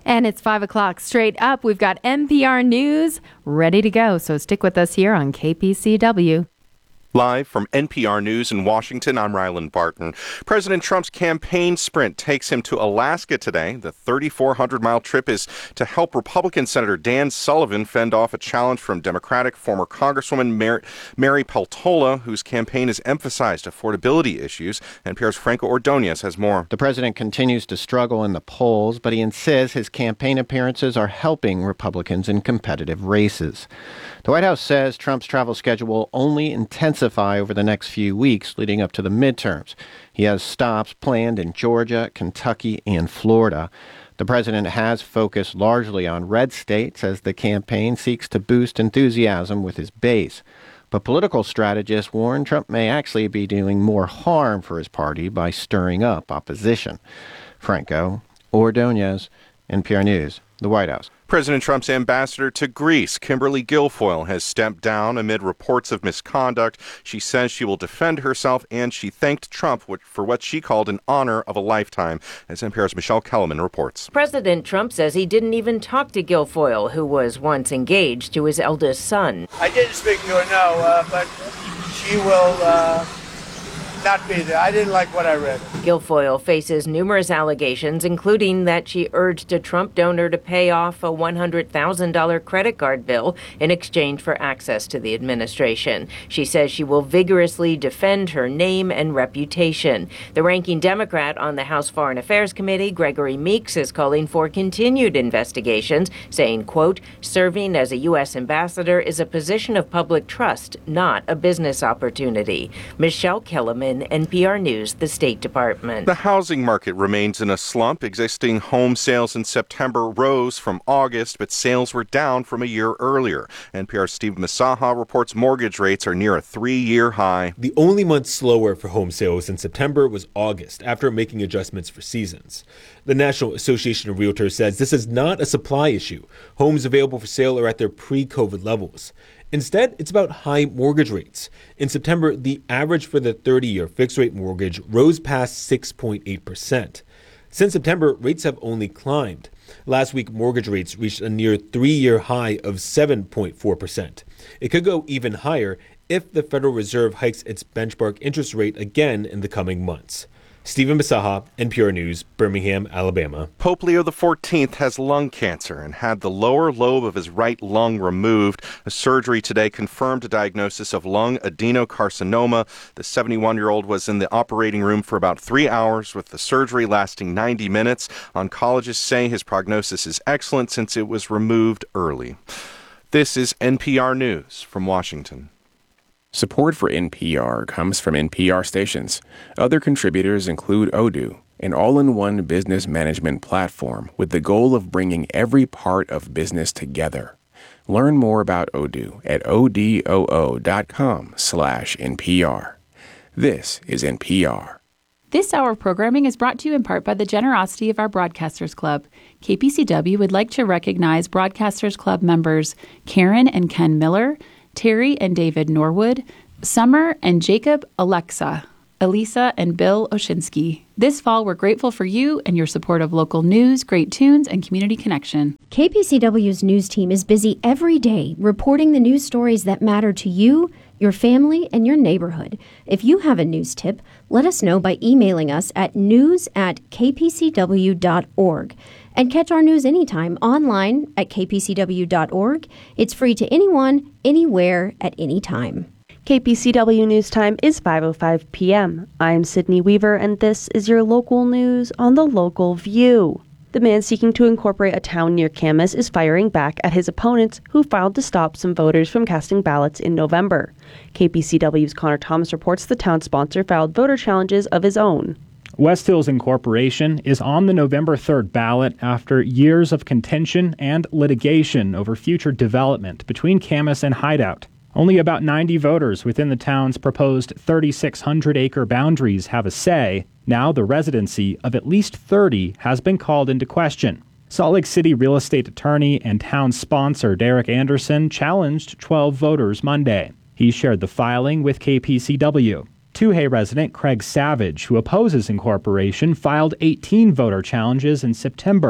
And it's 5 o'clock straight up. We've got NPR News ready to go. So stick with us here on KPCW. Live from NPR News in Washington, I'm Rylan Barton. President Trump's campaign sprint takes him to Alaska today. The 3,400-mile trip is to help Republican Senator Dan Sullivan fend off a challenge from Democratic former Congresswoman Mary Peltola, whose campaign has emphasized affordability issues. NPR's Franco Ordonez has more. The president continues to struggle in the polls, but he insists his campaign appearances are helping Republicans in competitive races. The White House says Trump's travel schedule will only intensify over the next few weeks leading up to the midterms. He has stops planned in Georgia, Kentucky, and Florida. The president has focused largely on red states as the campaign seeks to boost enthusiasm with his base. But political strategists warn Trump may actually be doing more harm for his party by stirring up opposition. Franco Ordonez, NPR News, the White House. President Trump's ambassador to Greece, Kimberly Guilfoyle, has stepped down amid reports of misconduct. She says she will defend herself, and she thanked Trump for what she called an honor of a lifetime, as NPR's Michelle Kellerman reports. President Trump says he didn't even talk to Guilfoyle, who was once engaged to his eldest son. I didn't speak to her, no, but she will not be there. I didn't like what I read. Guilfoyle faces numerous allegations, including that she urged a Trump donor to pay off a $100,000 credit card bill in exchange for access to the administration. She says she will vigorously defend her name and reputation. The ranking Democrat on the House Foreign Affairs Committee, Gregory Meeks, is calling for continued investigations, saying, quote, serving as a U.S. ambassador is a position of public trust, not a business opportunity. Michelle Kellerman, NPR News, the State Department. The housing market remains in a slump. Existing home sales in September rose from August, but sales were down from a year earlier. NPR's Steve Masaha reports mortgage rates are near a 3-year high. The only month slower for home sales in September was August, after making adjustments for seasons. The National Association of Realtors says this is not a supply issue. Homes available for sale are at their pre-COVID levels. Instead, it's about high mortgage rates. In September, the average for the 30-year fixed-rate mortgage rose past 6.8%. Since September, rates have only climbed. Last week, mortgage rates reached a near 3-year high of 7.4%. It could go even higher if the Federal Reserve hikes its benchmark interest rate again in the coming months. Stephen Masaha, NPR News, Birmingham, Alabama. Pope Leo XIV has lung cancer and had the lower lobe of his right lung removed. A surgery today confirmed a diagnosis of lung adenocarcinoma. The 71-year-old was in the operating room for about 3 hours, with the surgery lasting 90 minutes. Oncologists say his prognosis is excellent since it was removed early. This is NPR News from Washington. Support for NPR comes from NPR stations. Other contributors include Odoo, an all-in-one business management platform with the goal of bringing every part of business together. Learn more about Odoo at odoo.com/NPR. This is NPR. This hour of programming is brought to you in part by the generosity of our Broadcasters Club. KPCW would like to recognize Broadcasters Club members Karen and Ken Miller, Terry and David Norwood, Summer and Jacob Alexa, Elisa and Bill Oshinsky. This fall, we're grateful for you and your support of local news, great tunes, and community connection. KPCW's news team is busy every day reporting the news stories that matter to you, your family, and your neighborhood. If you have a news tip, let us know by emailing us at news@kpcw.org. And catch our news anytime online at kpcw.org. It's free to anyone, anywhere, at any time. KPCW News Time is 5:05 p.m. I'm Sydney Weaver, and this is your local news on the Local View. The man seeking to incorporate a town near Camas is firing back at his opponents who filed to stop some voters from casting ballots in November. KPCW's Connor Thomas reports the town sponsor filed voter challenges of his own. West Hills Incorporation is on the November 3rd ballot after years of contention and litigation over future development between Camas and Hideout. Only about 90 voters within the town's proposed 3,600-acre boundaries have a say. Now the residency of at least 30 has been called into question. Salt Lake City real estate attorney and town sponsor Derek Anderson challenged 12 voters Monday. He shared the filing with KPCW. Tuhay resident Craig Savage, who opposes incorporation, filed 18 voter challenges in September.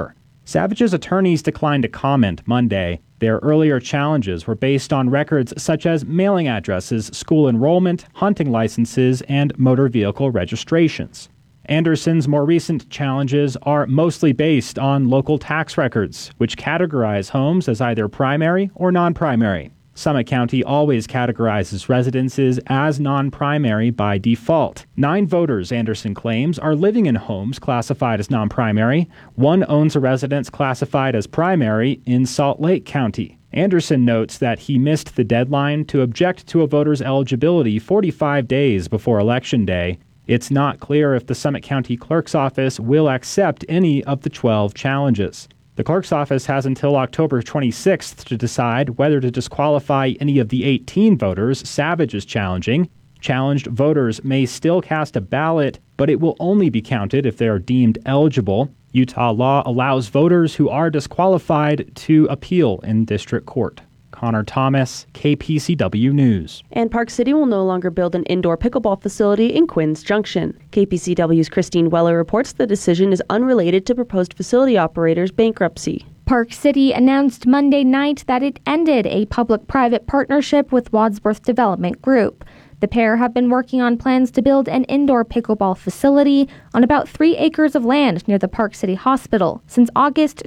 Savage's attorneys declined to comment Monday. Their earlier challenges were based on records such as mailing addresses, school enrollment, hunting licenses, and motor vehicle registrations. Anderson's more recent challenges are mostly based on local tax records, which categorize homes as either primary or non-primary. Summit County always categorizes residences as non-primary by default. 9 voters, Anderson claims, are living in homes classified as non-primary. 1 owns a residence classified as primary in Salt Lake County. Anderson notes that he missed the deadline to object to a voter's eligibility 45 days before Election Day. It's not clear if the Summit County Clerk's Office will accept any of the 12 challenges. The clerk's office has until October 26th to decide whether to disqualify any of the 18 voters Savage is challenging. Challenged voters may still cast a ballot, but it will only be counted if they are deemed eligible. Utah law allows voters who are disqualified to appeal in district court. Connor Thomas, KPCW News. And Park City will no longer build an indoor pickleball facility in Quinns Junction. KPCW's Christine Weller reports the decision is unrelated to proposed facility operators' bankruptcy. Park City announced Monday night that it ended a public-private partnership with Wadsworth Development Group. The pair have been working on plans to build an indoor pickleball facility on about 3 acres of land near the Park City Hospital since August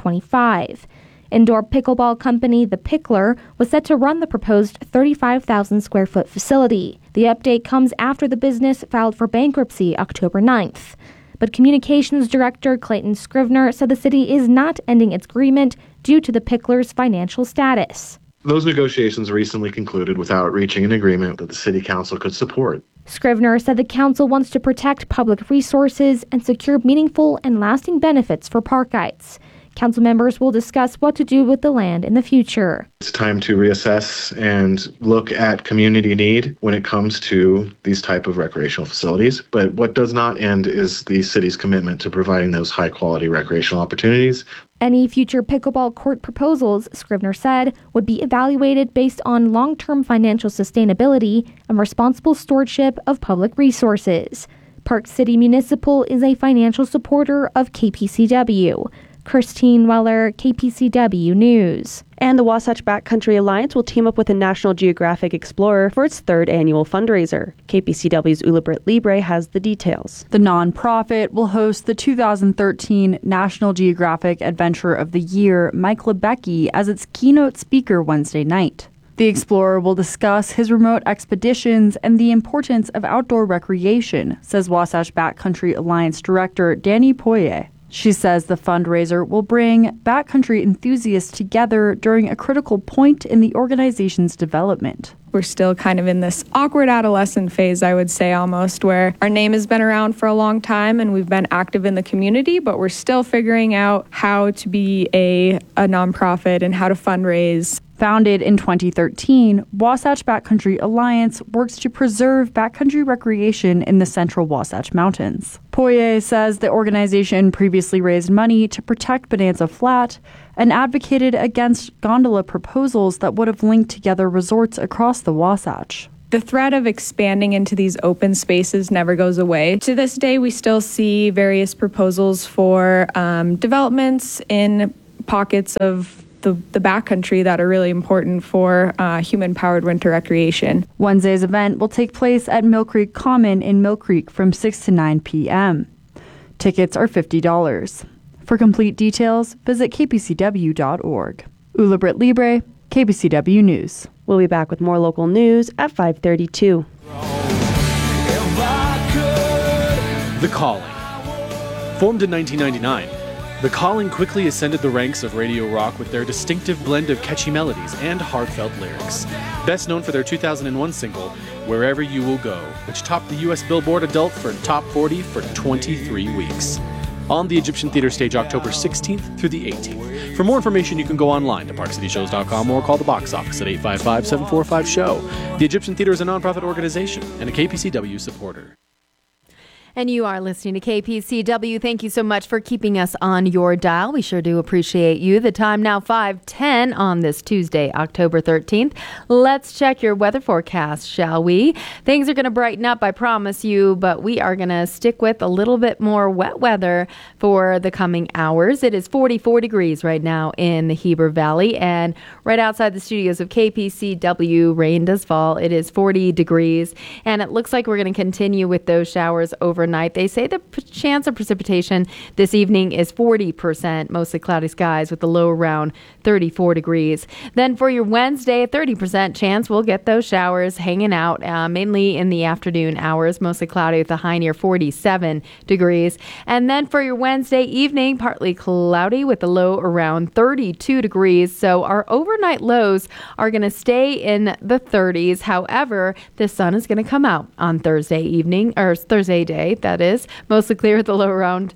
2025. Indoor pickleball company The Pickler was set to run the proposed 35,000 square foot facility. The update comes after the business filed for bankruptcy October 9th. But Communications Director Clayton Scrivener said the city is not ending its agreement due to The Pickler's financial status. Those negotiations recently concluded without reaching an agreement that the City Council could support. Scrivener said the council wants to protect public resources and secure meaningful and lasting benefits for Parkites. Council members will discuss what to do with the land in the future. It's time to reassess and look at community need when it comes to these type of recreational facilities. But what does not end is the city's commitment to providing those high-quality recreational opportunities. Any future pickleball court proposals, Scrivener said, would be evaluated based on long-term financial sustainability and responsible stewardship of public resources. Park City Municipal is a financial supporter of KPCW. Christine Weller, KPCW News. And the Wasatch Backcountry Alliance will team up with the National Geographic Explorer for its 3rd annual fundraiser. KPCW's Ulibrit Libre has the details. The nonprofit will host the 2013 National Geographic Adventurer of the Year, Mike Lebecki, as its keynote speaker Wednesday night. The explorer will discuss his remote expeditions and the importance of outdoor recreation, says Wasatch Backcountry Alliance Director Danny Poirier. She says the fundraiser will bring backcountry enthusiasts together during a critical point in the organization's development. We're still kind of in this awkward adolescent phase, I would say almost, where our name has been around for a long time and we've been active in the community, but we're still figuring out how to be a nonprofit and how to fundraise. Founded in 2013, Wasatch Backcountry Alliance works to preserve backcountry recreation in the central Wasatch Mountains. Poirier says the organization previously raised money to protect Bonanza Flat and advocated against gondola proposals that would have linked together resorts across the Wasatch. The threat of expanding into these open spaces never goes away. To this day, we still see various proposals for developments in pockets of the backcountry that are really important for human-powered winter recreation. Wednesday's event will take place at Mill Creek Common in Mill Creek from 6 to 9 p.m. Tickets are $50. For complete details, visit kpcw.org. Ulibrit Libre, KPCW News. We'll be back with more local news at 5:32. The Calling. Formed in 1999, The Calling quickly ascended the ranks of radio rock with their distinctive blend of catchy melodies and heartfelt lyrics. Best known for their 2001 single, Wherever You Will Go, which topped the U.S. Billboard Adult for Top 40 for 23 weeks. On the Egyptian Theater stage October 16th through the 18th. For more information, you can go online to parkcityshows.com or call the box office at 855-745-SHOW. The Egyptian Theater is a nonprofit organization and a KPCW supporter. And you are listening to KPCW. Thank you so much for keeping us on your dial. We sure do appreciate you. The time now 5:10 on this Tuesday, October 13th. Let's check your weather forecast, shall we? Things are going to brighten up, I promise you, but we are going to stick with a little bit more wet weather for the coming hours. It is 44 degrees right now in the Heber Valley, and right outside the studios of KPCW, rain does fall. It is 40 degrees, and it looks like we're going to continue with those showers overnight. They say the chance of precipitation this evening is 40%, mostly cloudy skies with the low around 34 degrees. Then for your Wednesday, a 30% chance we'll get those showers hanging out, mainly in the afternoon hours, mostly cloudy with a high near 47 degrees. And then for your Wednesday evening, partly cloudy with a low around 32 degrees. So our overnight lows are going to stay in the 30s. However, the sun is going to come out on Thursday evening, or Thursday day, that is. Mostly clear with a low around,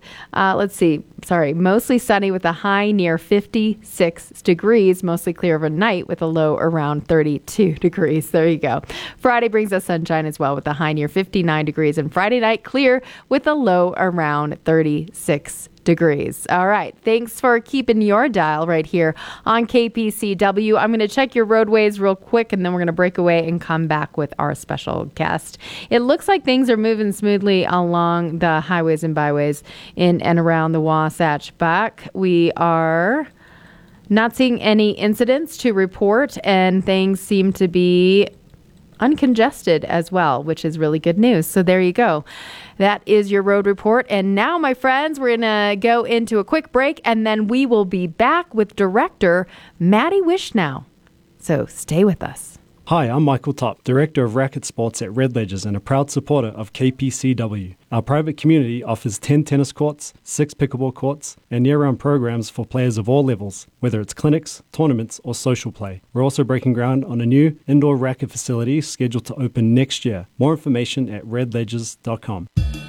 mostly sunny with a high near 56 degrees. Mostly clear overnight with a low around 32 degrees. There you go. Friday brings us sunshine as well with a high near 59 degrees. And Friday night clear with a low around 36 degrees. All right. Thanks for keeping your dial right here on KPCW. I'm going to check your roadways real quick, and then we're going to break away and come back with our special guest. It looks like things are moving smoothly along the highways and byways in and around the Wasatch Back. We are not seeing any incidents to report, and things seem to be uncongested as well, which is really good news. So there you go. That is your road report. And now, my friends, we're going to go into a quick break, and then we will be back with director Maddie Wishnow. So stay with us. Hi, I'm Michael Top, Director of Racket Sports at Red Ledgers and a proud supporter of KPCW. Our private community offers 10 tennis courts, 6 pickleball courts, and year-round programs for players of all levels, whether it's clinics, tournaments, or social play. We're also breaking ground on a new indoor racket facility scheduled to open next year. More information at redledgers.com.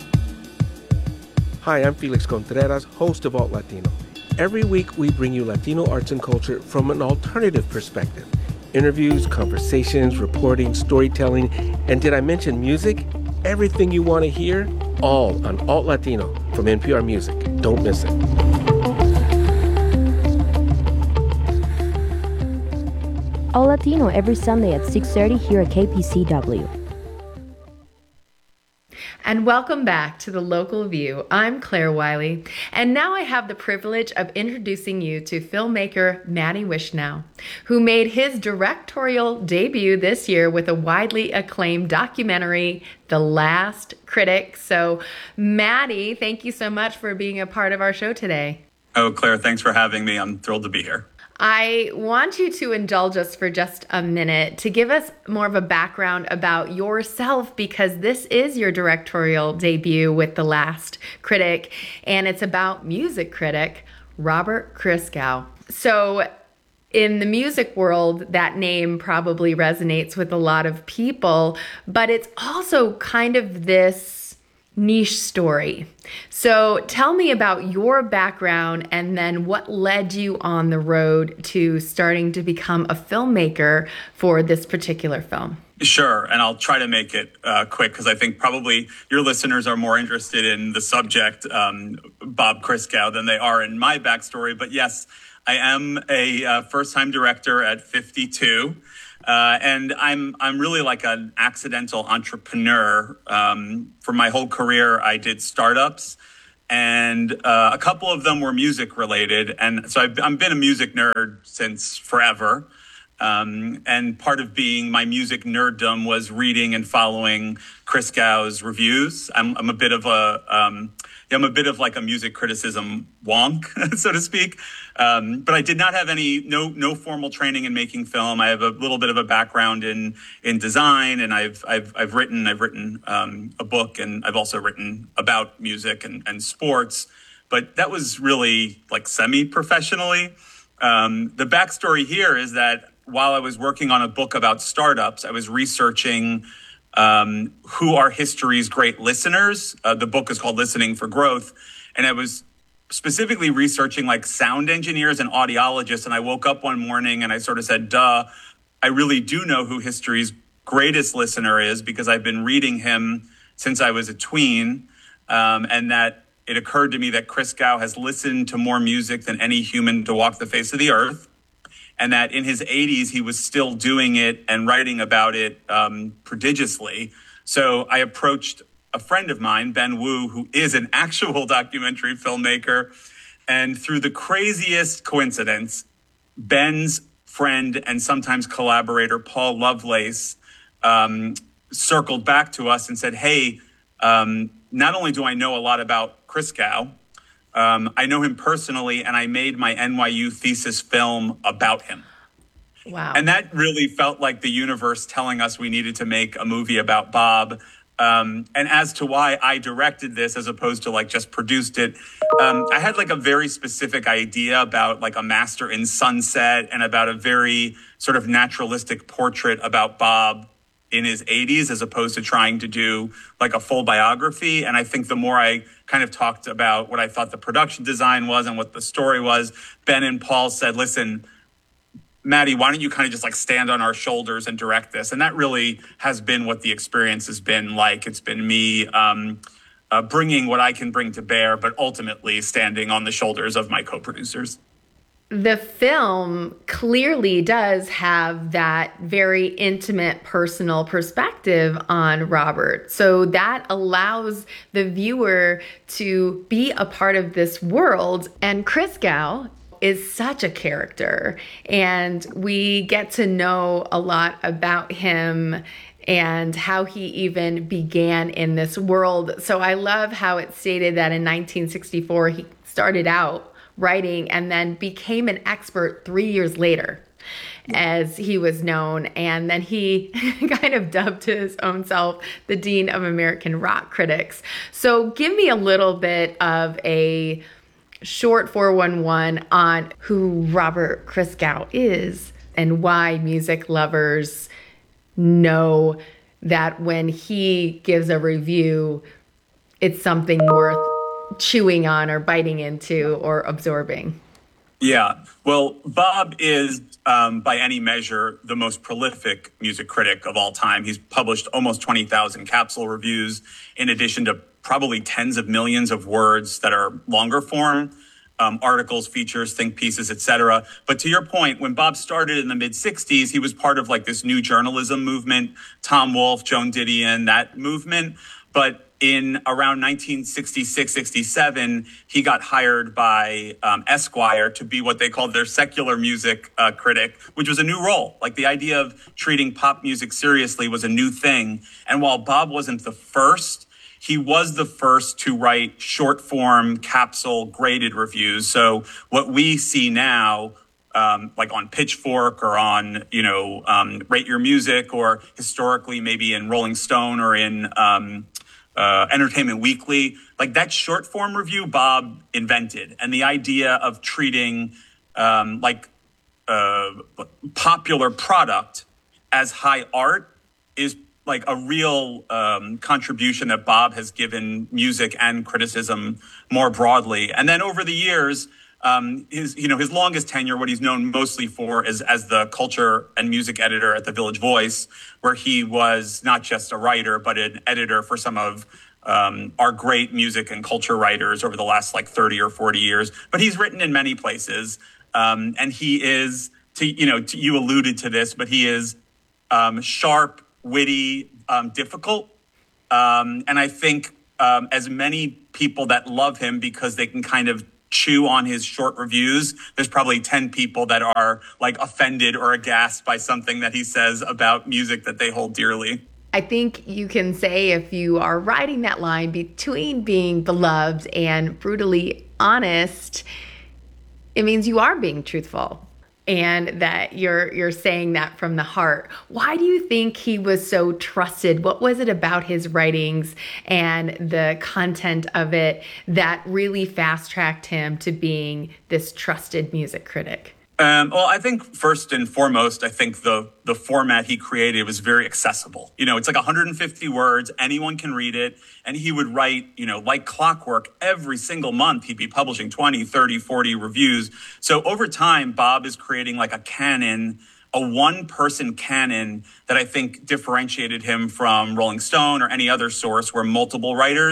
Hi, I'm Felix Contreras, host of Alt Latino. Every week we bring you Latino arts and culture from an alternative perspective. Interviews, conversations, reporting, storytelling, and did I mention music? Everything you want to hear, all on Alt Latino from NPR Music. Don't miss it. Alt Latino every Sunday at 6:30 here at KPCW. And welcome back to The Local View. I'm Claire Wiley, and now I have the privilege of introducing you to filmmaker Maddie Wishnow, who made his directorial debut this year with a widely acclaimed documentary, The Last Critic. So, Maddie, thank you so much for being a part of our show today. Oh, Claire, thanks for having me. I'm thrilled to be here. I want you to indulge us for just a minute to give us more of a background about yourself, because this is your directorial debut with The Last Critic, and it's about music critic Robert Christgau. So in the music world, that name probably resonates with a lot of people, but it's also kind of this niche story. So tell me about your background and then what led you on the road to starting to become a filmmaker for this particular film. Sure, and I'll try to make it quick because I think probably your listeners are more interested in the subject, Bob Christgau, than they are in my backstory. But yes, I am a first-time director at 52. And I'm really like an accidental entrepreneur. For my whole career, I did startups, and a couple of them were music related. And so I've been a music nerd since forever. And part of being my music nerddom was reading and following Christgau's reviews. I'm a bit of like a music criticism wonk, so to speak. But I did not have no formal training in making film. I have a little bit of a background in design, and I've written a book, and I've also written about music and sports. But that was really like semi-professionally. The backstory here is that while I was working on a book about startups, I was researching who are history's great listeners. The book is called Listening for Growth. And I was specifically researching like sound engineers and audiologists. And I woke up one morning and I sort of said, duh, I really do know who history's greatest listener is because I've been reading him since I was a tween. and that it occurred to me that Christgau has listened to more music than any human to walk the face of the earth, and that in his 80s, he was still doing it and writing about it prodigiously. So I approached a friend of mine, Ben Wu, who is an actual documentary filmmaker, and through the craziest coincidence, Ben's friend and sometimes collaborator, Paul Lovelace, circled back to us and said, hey, not only do I know a lot about Christgau, I know him personally, and I made my NYU thesis film about him. Wow. And that really felt like the universe telling us we needed to make a movie about Bob. And as to why I directed this as opposed to like just produced it, I had like a very specific idea about like a master in sunset and about a very sort of naturalistic portrait about Bob in his 80s, as opposed to trying to do like a full biography. And I think the more I kind of talked about what I thought the production design was and what the story was, Ben and Paul said, listen, Maddie, why don't you kind of just like stand on our shoulders and direct this? And that really has been what the experience has been like. It's been me bringing what I can bring to bear, but ultimately standing on the shoulders of my co-producers. The film clearly does have that very intimate personal perspective on Robert. So that allows the viewer to be a part of this world. And Christgau is such a character, and we get to know a lot about him and how he even began in this world. So I love how it stated that in 1964 he started out writing and then became an expert 3 years later, as he was known. And then he kind of dubbed his own self the Dean of American Rock Critics. So give me a little bit of a short 411 on who Robert Christgau is and why music lovers know that when he gives a review, it's something worth chewing on or biting into or absorbing. Yeah, well, Bob is, by any measure, the most prolific music critic of all time. He's published almost 20,000 capsule reviews, in addition to probably tens of millions of words that are longer form, articles, features, think pieces, etc. But to your point, when Bob started in the mid-'60s, he was part of like this new journalism movement, Tom Wolfe, Joan Didion, that movement. But in around 1966-67, he got hired by Esquire to be what they called their secular music critic, which was a new role. Like the idea of treating pop music seriously was a new thing. And while Bob wasn't the first, he was the first to write short form, capsule, graded reviews. So what we see now, like on Pitchfork or on, Rate Your Music, or historically maybe in Rolling Stone or in Entertainment Weekly, like that short form review Bob invented. And the idea of treating popular product as high art is like a real contribution that Bob has given music and criticism more broadly. And then over the years, his longest tenure, what he's known mostly for is as the culture and music editor at the Village Voice, where he was not just a writer, but an editor for some of our great music and culture writers over the last 30 or 40 years. But he's written in many places. And he is, you alluded to this, but he is sharp, witty, difficult. And I think as many people that love him because they can kind of chew on his short reviews, there's probably 10 people that are offended or aghast by something that he says about music that they hold dearly. I think you can say, if you are riding that line between being beloved and brutally honest, it means you are being truthful and that you're saying that from the heart. Why do you think he was so trusted? What was it about his writings and the content of it that really fast-tracked him to being this trusted music critic? Well, I think first and foremost, I think the format he created was very accessible. It's 150 words. Anyone can read it. And he would write, like clockwork, every single month. He'd be publishing 20, 30, 40 reviews. So over time, Bob is creating a canon, a one-person canon that I think differentiated him from Rolling Stone or any other source where multiple writers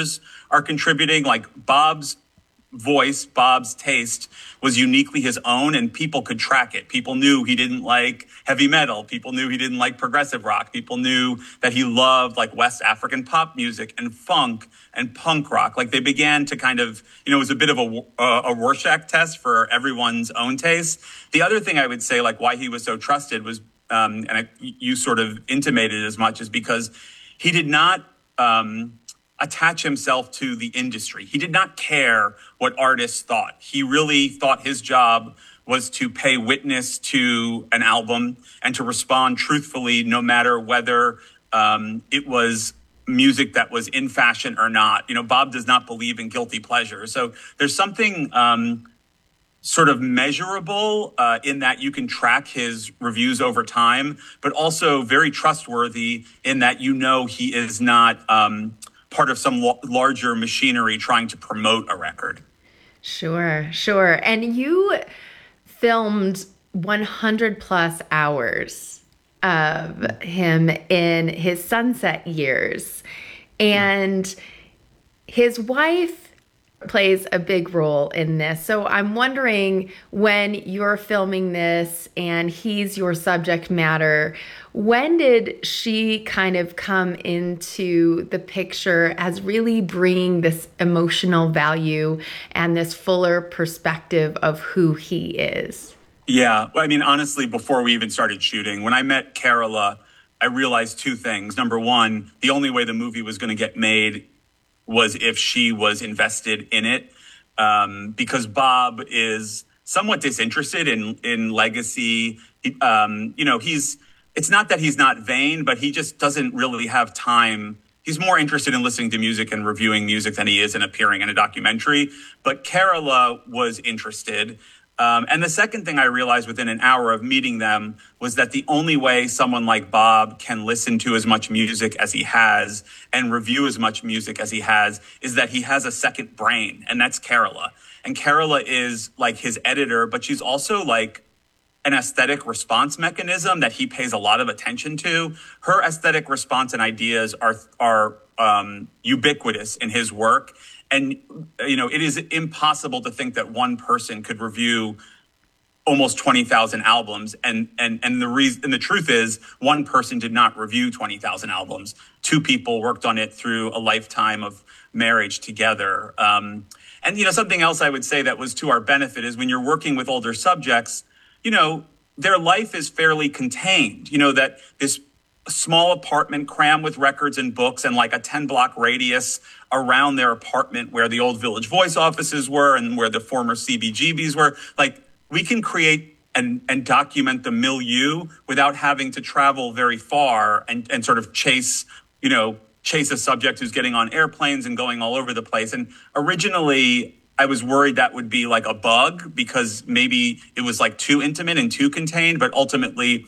are contributing. Like Bob's voice, Bob's taste was uniquely his own, and people could track it. People knew he didn't like heavy metal. People knew he didn't like progressive rock. People knew that he loved like West African pop music and funk and punk rock. Like they began to kind of, it was a bit of a Rorschach test for everyone's own taste. The other thing I would say, like why he was so trusted was, you sort of intimated as much, is because he did not, attach himself to the industry. He did not care what artists thought. He really thought his job was to pay witness to an album and to respond truthfully, no matter whether it was music that was in fashion or not. Bob does not believe in guilty pleasure. So there's something sort of measurable in that you can track his reviews over time, but also very trustworthy in that he is not part of some larger machinery trying to promote a record. Sure. And you filmed 100 plus hours of him in his Sunset years. And his wife plays a big role in this. So I'm wondering, when you're filming this and he's your subject matter, when did she kind of come into the picture as really bringing this emotional value and this fuller perspective of who he is? Yeah. I mean, honestly, before we even started shooting, when I met Carola, I realized two things. Number one, the only way the movie was going to get made was if she was invested in it, because Bob is somewhat disinterested in legacy. It's not that he's not vain, but he just doesn't really have time. He's more interested in listening to music and reviewing music than he is in appearing in a documentary. But Carola was interested. And the second thing I realized within an hour of meeting them was that the only way someone like Bob can listen to as much music as he has and review as much music as he has is that he has a second brain, and that's Carola. And Carola is like his editor, but she's also like an aesthetic response mechanism that he pays a lot of attention to. Her aesthetic response and ideas are ubiquitous in his work. And, it is impossible to think that one person could review almost 20,000 albums. And the truth is, one person did not review 20,000 albums. Two people worked on it through a lifetime of marriage together. And something else I would say that was to our benefit is when you're working with older subjects, their life is fairly contained. That this small apartment crammed with records and books and like a 10-block radius around their apartment where the old Village Voice offices were and where the former CBGBs were. Like, we can create and document the milieu without having to travel very far and sort of chase a subject who's getting on airplanes and going all over the place. And originally, I was worried that would be like a bug because maybe it was like too intimate and too contained, but ultimately,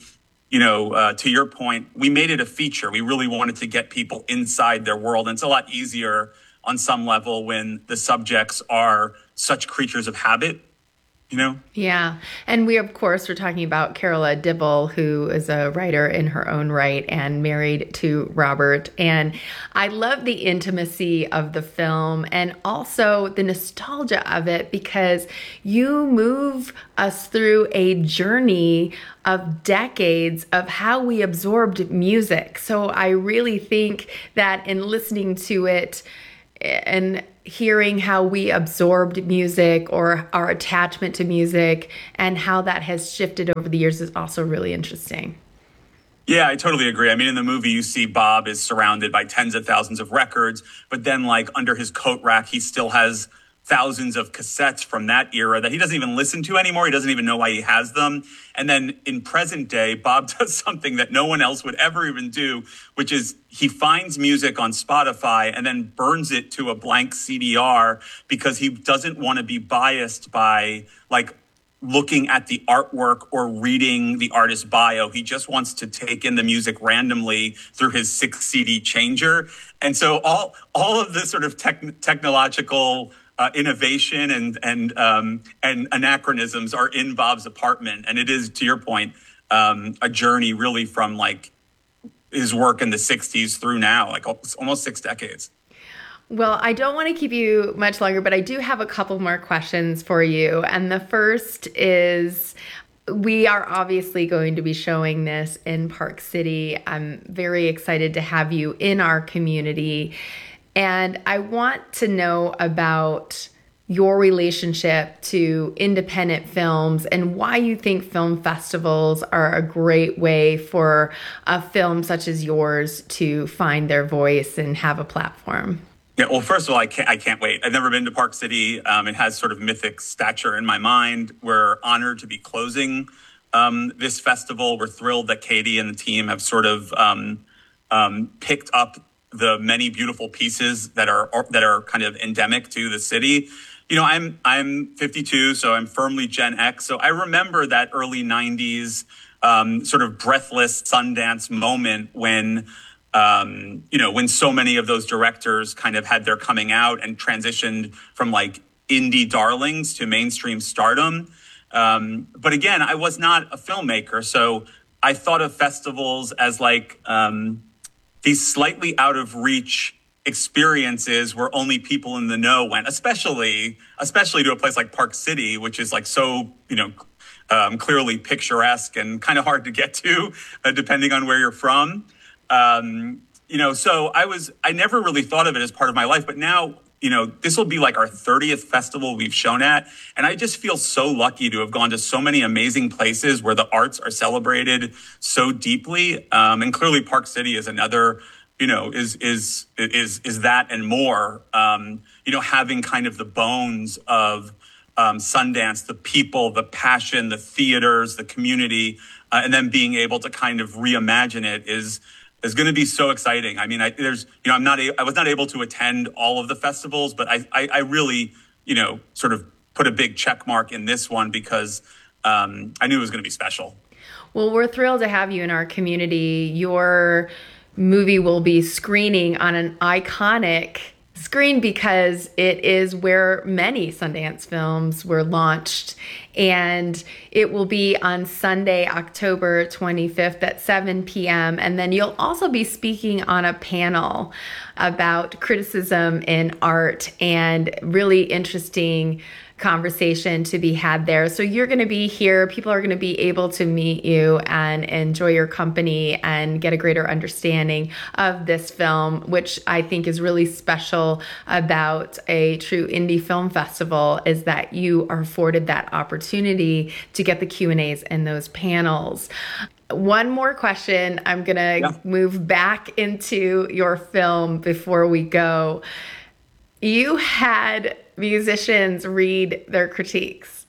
to your point, we made it a feature. We really wanted to get people inside their world. And it's a lot easier on some level when the subjects are such creatures of habit, Yeah. And we, of course, we're talking about Carola Dibble, who is a writer in her own right and married to Robert. And I love the intimacy of the film and also the nostalgia of it, because you move us through a journey of decades of how we absorbed music. So I really think that in listening to it and hearing how we absorbed music or our attachment to music and how that has shifted over the years is also really interesting. Yeah, I totally agree. I mean, in the movie, you see Bob is surrounded by tens of thousands of records, but then like under his coat rack, he still has thousands of cassettes from that era that he doesn't even listen to anymore. He doesn't even know why he has them. And then in present day, Bob does something that no one else would ever even do, which is he finds music on Spotify and then burns it to a blank CDR because he doesn't want to be biased by like looking at the artwork or reading the artist's bio. He just wants to take in the music randomly through his 6 CD changer. And so all of the sort of technological innovation and anachronisms are in Bob's apartment. And it is, to your point, a journey really from like his work in the 60s through now, like almost 6 decades. Well, I don't want to keep you much longer, but I do have a couple more questions for you. And the first is, we are obviously going to be showing this in Park City. I'm very excited to have you in our community. And I want to know about your relationship to independent films and why you think film festivals are a great way for a film such as yours to find their voice and have a platform. Yeah, well, first of all, I can't wait. I've never been to Park City. It has sort of mythic stature in my mind. We're honored to be closing this festival. We're thrilled that Katie and the team have sort of picked up the many beautiful pieces that are kind of endemic to the city. You know, I'm 52, so I'm firmly Gen X. So I remember that early 90s sort of breathless Sundance moment when, when so many of those directors kind of had their coming out and transitioned from like indie darlings to mainstream stardom. But again, I was not a filmmaker, so I thought of festivals as like these slightly out of reach experiences where only people in the know went, especially to a place like Park City, which is like so, clearly picturesque and kind of hard to get to, depending on where you're from. So I never really thought of it as part of my life, but now, this will be like our 30th festival we've shown at. And I just feel so lucky to have gone to so many amazing places where the arts are celebrated so deeply. And clearly Park City is another, is that and more, having kind of the bones of Sundance, the people, the passion, the theaters, the community, and then being able to kind of reimagine it is going to be so exciting. I mean, I was not able to attend all of the festivals, but I really, sort of put a big check mark in this one because I knew it was going to be special. Well, we're thrilled to have you in our community. Your movie will be screening on an iconic screen because it is where many Sundance films were launched. And it will be on Sunday, October 25th at 7 p.m. And then you'll also be speaking on a panel about criticism in art and really interesting conversation to be had there. So you're going to be here. People are going to be able to meet you and enjoy your company and get a greater understanding of this film, which I think is really special about a true indie film festival, is that you are afforded that opportunity to get the Q&As and those panels. One more question. I'm going to move back into your film before we go. You had musicians read their critiques.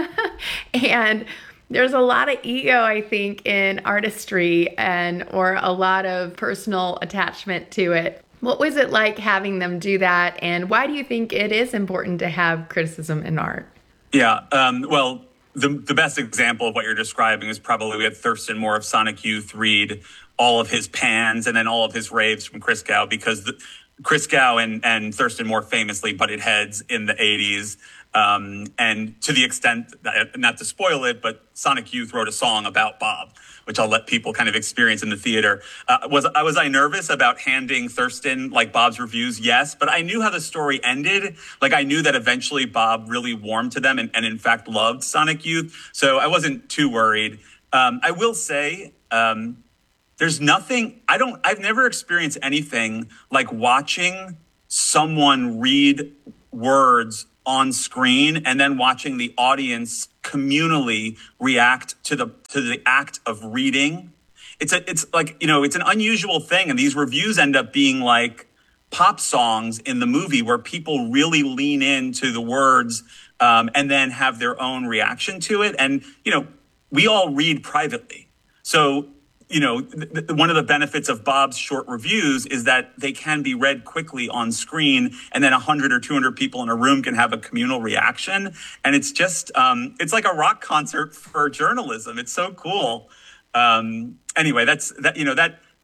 And there's a lot of ego, I think, in artistry or a lot of personal attachment to it. What was it like having them do that? And why do you think it is important to have criticism in art? Yeah, well, the best example of what you're describing is probably we had Thurston Moore of Sonic Youth read all of his pans and then all of his raves from Christgau, because Chris Gow and Thurston Moore famously butted heads in the 80s. And to the extent, that, not to spoil it, but Sonic Youth wrote a song about Bob, which I'll let people kind of experience in the theater. Was I nervous about handing Thurston like Bob's reviews? Yes, but I knew how the story ended. Like I knew that eventually Bob really warmed to them and in fact loved Sonic Youth. So I wasn't too worried. I will say, there's nothing, I've never experienced anything like watching someone read words on screen and then watching the audience communally react to the act of reading. It's like, it's an unusual thing. And these reviews end up being like pop songs in the movie where people really lean into the words and then have their own reaction to it. And, we all read privately. So, one of the benefits of Bob's short reviews is that they can be read quickly on screen, and then 100 or 200 people in a room can have a communal reaction. And it's just, it's like a rock concert for journalism. It's so cool. Anyway, that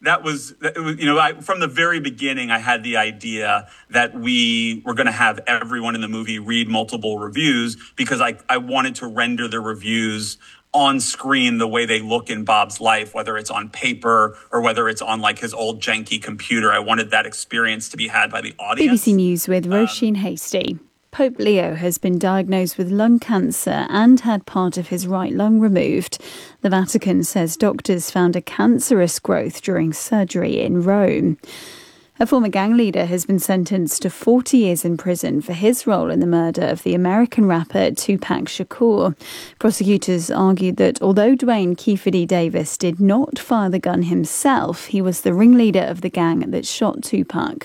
from the very beginning, I had the idea that we were going to have everyone in the movie read multiple reviews because I wanted to render the reviews on screen the way they look in Bob's life, whether it's on paper or whether it's on like his old janky computer. I wanted that experience to be had by the audience. BBC News with Roisin Hasty. Pope Leo has been diagnosed with lung cancer and had part of his right lung removed. The Vatican says doctors found a cancerous growth during surgery in Rome. A former gang leader has been sentenced to 40 years in prison for his role in the murder of the American rapper Tupac Shakur. Prosecutors argued that although Dwayne Keefe Davis did not fire the gun himself, he was the ringleader of the gang that shot Tupac.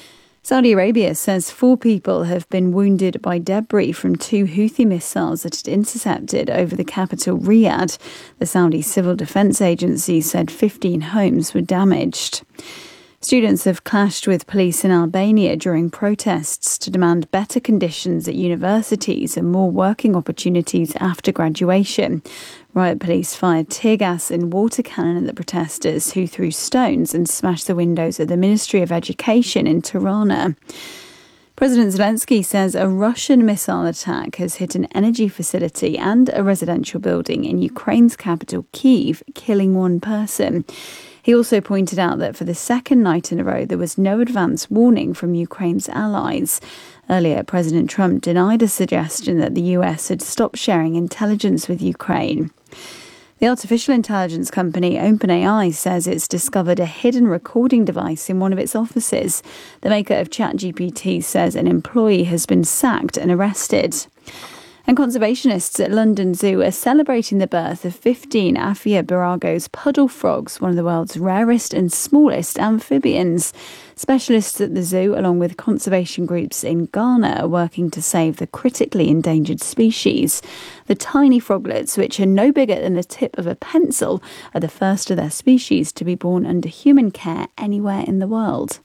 Saudi Arabia says 4 people have been wounded by debris from 2 Houthi missiles that it intercepted over the capital Riyadh. The Saudi Civil Defense Agency said 15 homes were damaged. Students have clashed with police in Albania during protests to demand better conditions at universities and more working opportunities after graduation. Riot police fired tear gas and water cannon at the protesters, who threw stones and smashed the windows of the Ministry of Education in Tirana. President Zelensky says a Russian missile attack has hit an energy facility and a residential building in Ukraine's capital, Kyiv, killing 1 person. He also pointed out that for the second night in a row, there was no advance warning from Ukraine's allies. Earlier, President Trump denied a suggestion that the US had stopped sharing intelligence with Ukraine. The artificial intelligence company OpenAI says it's discovered a hidden recording device in one of its offices. The maker of ChatGPT says an employee has been sacked and arrested. And conservationists at London Zoo are celebrating the birth of 15 Aphiobarago's puddle frogs, one of the world's rarest and smallest amphibians. Specialists at the zoo, along with conservation groups in Ghana, are working to save the critically endangered species. The tiny froglets, which are no bigger than the tip of a pencil, are the first of their species to be born under human care anywhere in the world.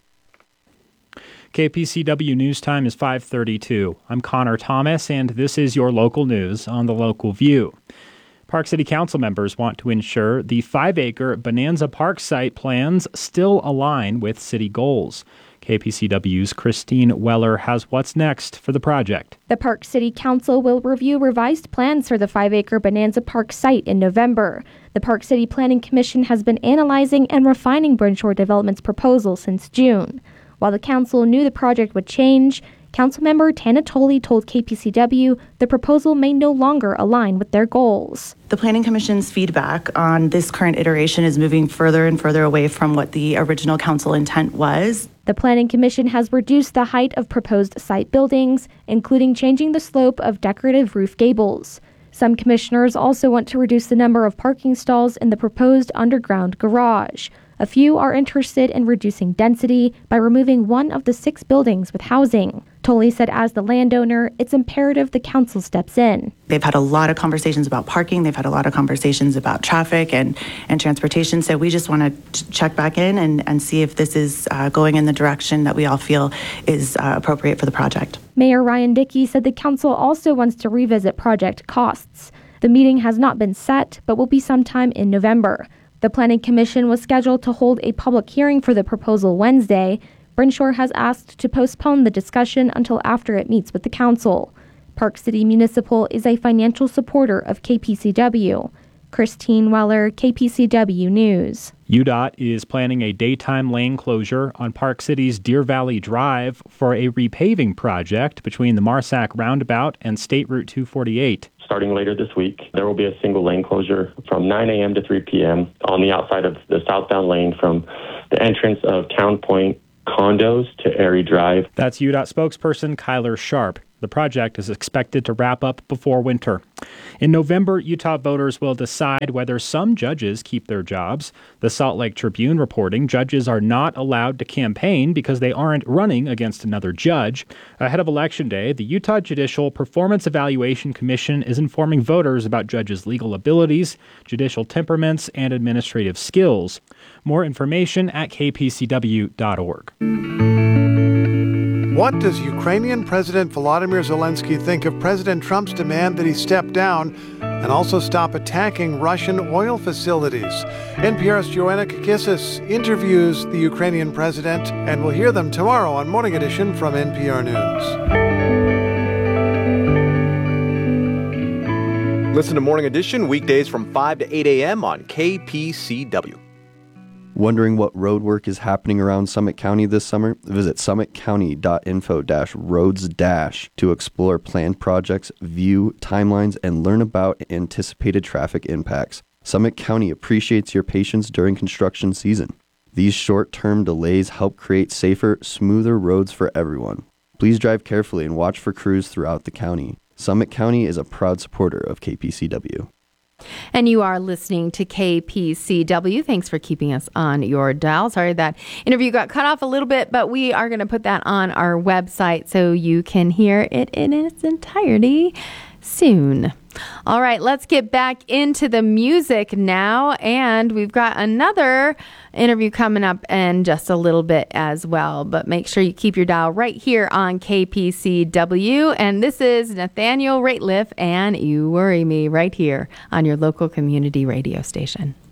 KPCW News Time is 5:32. I'm Connor Thomas, and this is your local news on the Local View. Park City Council members want to ensure the 5-acre Bonanza Park site plans still align with city goals. KPCW's Christine Weller has what's next for the project. The Park City Council will review revised plans for the 5-acre Bonanza Park site in November. The Park City Planning Commission has been analyzing and refining Brinshore Development's proposal since June. While the council knew the project would change, Councilmember Tana Tolley told KPCW the proposal may no longer align with their goals. The Planning Commission's feedback on this current iteration is moving further and further away from what the original council intent was. The Planning Commission has reduced the height of proposed site buildings, including changing the slope of decorative roof gables. Some commissioners also want to reduce the number of parking stalls in the proposed underground garage. A few are interested in reducing density by removing one of the 6 buildings with housing. Tolley said as the landowner, it's imperative the council steps in. They've had a lot of conversations about parking. They've had a lot of conversations about traffic and transportation. So we just want to check back in and see if this is going in the direction that we all feel is appropriate for the project. Mayor Ryan Dickey said the council also wants to revisit project costs. The meeting has not been set, but will be sometime in November. The Planning Commission was scheduled to hold a public hearing for the proposal Wednesday. Brinshore has asked to postpone the discussion until after it meets with the council. Park City Municipal is a financial supporter of KPCW. Christine Weller, KPCW News. UDOT is planning a daytime lane closure on Park City's Deer Valley Drive for a repaving project between the Marsac Roundabout and State Route 248. Starting later this week, there will be a single lane closure from 9 a.m. to 3 p.m. on the outside of the southbound lane from the entrance of Town Point Condos to Erie Drive. That's UDOT spokesperson Kyler Sharp. The project is expected to wrap up before winter. In November, Utah voters will decide whether some judges keep their jobs. The Salt Lake Tribune reporting judges are not allowed to campaign because they aren't running against another judge. Ahead of Election Day, the Utah Judicial Performance Evaluation Commission is informing voters about judges' legal abilities, judicial temperaments, and administrative skills. More information at kpcw.org. What does Ukrainian President Volodymyr Zelensky think of President Trump's demand that he step down and also stop attacking Russian oil facilities. NPR's Joanna Kakissis interviews the Ukrainian president, and we'll hear them tomorrow on Morning Edition from NPR News. Listen to Morning Edition weekdays from 5 to 8 a.m. on KPCW. Wondering what road work is happening around Summit County this summer? Visit summitcounty.info-roads- to explore planned projects, view timelines, and learn about anticipated traffic impacts. Summit County appreciates your patience during construction season. These short-term delays help create safer, smoother roads for everyone. Please drive carefully and watch for crews throughout the county. Summit County is a proud supporter of KPCW. And you are listening to KPCW. Thanks for keeping us on your dial. Sorry that interview got cut off a little bit, but we are going to put that on our website so you can hear it in its entirety soon. All right, let's get back into the music now. And we've got another interview coming up in just a little bit as well. But make sure you keep your dial right here on KPCW. And this is Nathaniel Rateliff and You Worry Me right here on your local community radio station.